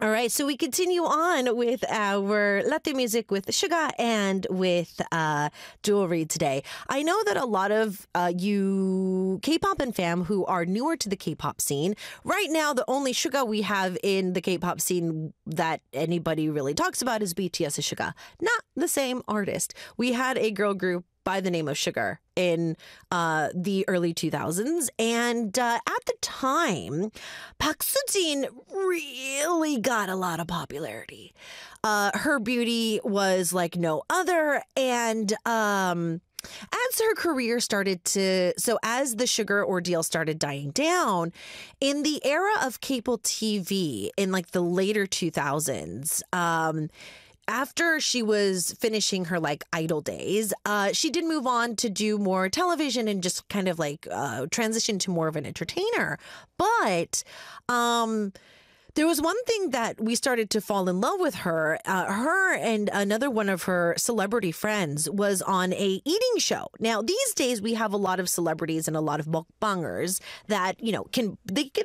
All right, so we continue on with our latte music with Suga and with jewelry today. I know that a lot of you K-pop and fam who are newer to the K-pop scene, right now the only Suga we have in the K-pop scene that anybody really talks about is BTS's Suga. Not the same artist. We had a girl group by the name of Sugar in the early 2000s. And at the time, Park Soo-jin really got a lot of popularity. Her beauty was like no other. And as her career started as the Sugar ordeal started dying down, in the era of cable TV in like the later 2000s, after she was finishing her like idol days, she did move on to do more television and just kind of like transition to more of an entertainer. But there was one thing that we started to fall in love with her. Her and another one of her celebrity friends was on a eating show. Now, these days we have a lot of celebrities and a lot of mukbangers that, you know, can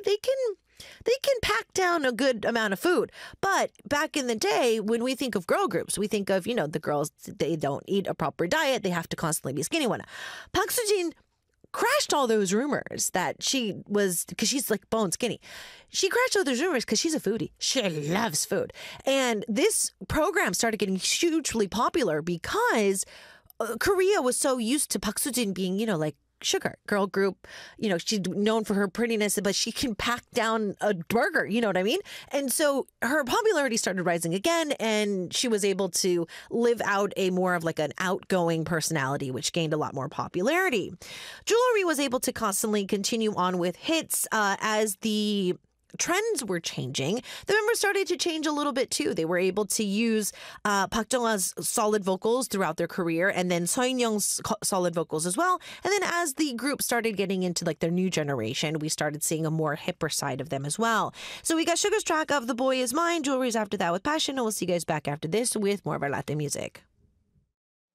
pack down a good amount of food. But back in the day, when we think of girl groups, we think of, you know, the girls, they don't eat a proper diet. They have to constantly be skinny. Park Soo-jin crashed all those rumors that she was, because she's like bone skinny. She crashed all those rumors because she's a foodie. She loves food. And this program started getting hugely popular because Korea was so used to Park Soo-jin being, you know, like, Sugar girl group, you know, she's known for her prettiness, but she can pack down a burger, you know what I mean? And so her popularity started rising again, and she was able to live out a more of like an outgoing personality, which gained a lot more popularity. Jewelry was able to constantly continue on with hits as the trends were changing. The members started to change a little bit too. They were able to use Park Jung-a's solid vocals throughout their career, and then Seo In-young's solid vocals as well. And then as the group started getting into like their new generation, we started seeing a more hipper side of them as well. So we got Sugar's track of The Boy Is Mine, Jewelry's after that with Passion, and we'll see you guys back after this with more of our latte music.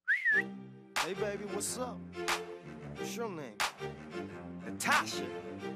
Hey baby, what's up? What's your name? Natasha.